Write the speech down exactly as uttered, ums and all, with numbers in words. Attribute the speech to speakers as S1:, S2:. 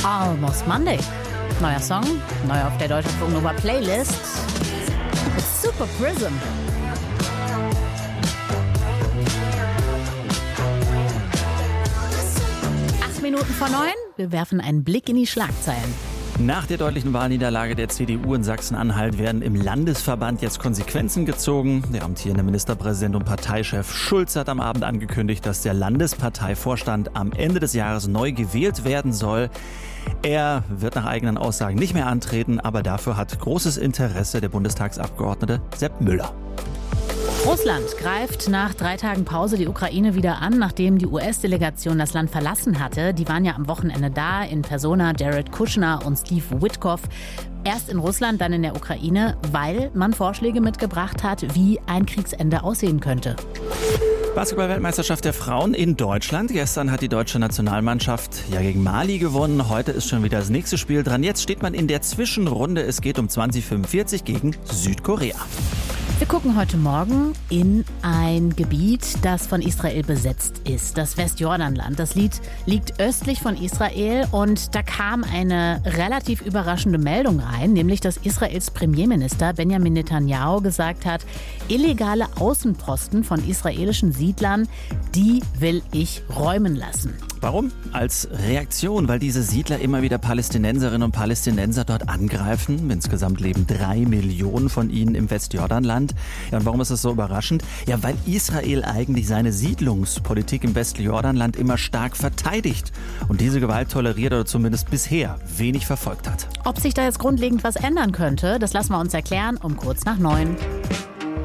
S1: Almost Monday. Neuer Song, neu auf der Deutschlandfunk Nova Playlist. It's Super Prism. Acht Minuten vor neun. Wir werfen einen Blick in die Schlagzeilen.
S2: Nach der deutlichen Wahlniederlage der C D U in Sachsen-Anhalt werden im Landesverband jetzt Konsequenzen gezogen. Der amtierende Ministerpräsident und Parteichef Schulz hat am Abend angekündigt, dass der Landesparteivorstand am Ende des Jahres neu gewählt werden soll. Er wird nach eigenen Aussagen nicht mehr antreten, aber dafür hat großes Interesse der Bundestagsabgeordnete Sepp Müller.
S1: Russland greift nach drei Tagen Pause die Ukraine wieder an, nachdem die U S-Delegation das Land verlassen hatte. Die waren ja am Wochenende da, in Persona Jared Kushner und Steve Witkoff. Erst in Russland, dann in der Ukraine, weil man Vorschläge mitgebracht hat, wie ein Kriegsende aussehen könnte.
S2: Basketball-Weltmeisterschaft der Frauen in Deutschland. Gestern hat die deutsche Nationalmannschaft ja gegen Mali gewonnen. Heute ist schon wieder das nächste Spiel dran. Jetzt steht man in der Zwischenrunde. Es geht um zwanzig fünfundvierzig gegen Südkorea.
S1: Wir gucken heute Morgen in ein Gebiet, das von Israel besetzt ist, das Westjordanland. Das Lied liegt östlich von Israel und da kam eine relativ überraschende Meldung rein, nämlich dass Israels Premierminister Benjamin Netanyahu gesagt hat, illegale Außenposten von israelischen Siedlern, die will ich räumen lassen.
S2: Warum? Als Reaktion, weil diese Siedler immer wieder Palästinenserinnen und Palästinenser dort angreifen. Insgesamt leben drei Millionen von ihnen im Westjordanland. Ja, und warum ist das so überraschend? Ja, weil Israel eigentlich seine Siedlungspolitik im Westjordanland immer stark verteidigt und diese Gewalt toleriert oder zumindest bisher wenig verfolgt hat.
S1: Ob sich da jetzt grundlegend was ändern könnte, das lassen wir uns erklären um kurz nach neun.